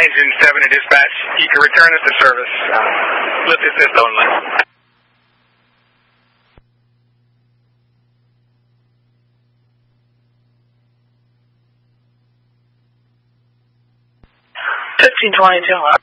Engine 7 to dispatch. You can return us to service. Lift assist only. 1522.